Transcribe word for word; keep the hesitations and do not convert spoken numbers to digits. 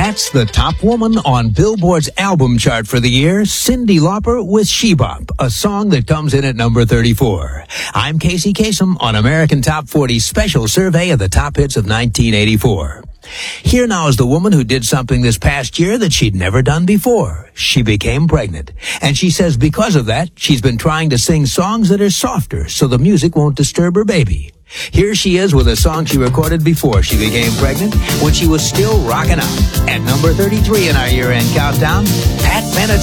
That's the top woman on Billboard's album chart for the year, Cyndi Lauper with She Bop, a song that comes in at number thirty-four. I'm Casey Kasem on American Top forty special survey of the top hits of nineteen eighty-four. Here now is the woman who did something this past year that she'd never done before. She became pregnant. And she says because of that, she's been trying to sing songs that are softer so the music won't disturb her baby. Here she is with a song she recorded before she became pregnant when she was still rocking out. At number thirty-three in our year-end countdown, Pat Benatar.